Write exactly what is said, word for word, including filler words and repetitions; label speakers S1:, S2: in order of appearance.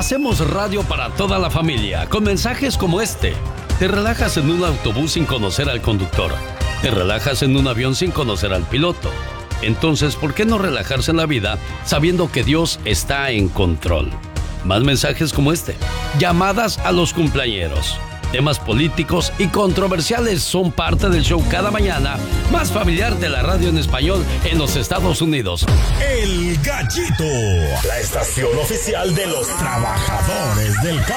S1: Hacemos radio para toda la familia, con mensajes como este. Te relajas en un autobús sin conocer al conductor. Te relajas en un avión sin conocer al piloto. Entonces, ¿por qué no relajarse en la vida sabiendo que Dios está en control? Más mensajes como este. Llamadas a los cumpleañeros. Temas políticos y controversiales son parte del show cada mañana más familiar de la radio en español en los Estados Unidos.
S2: El Gallito, la estación oficial de los trabajadores del campo.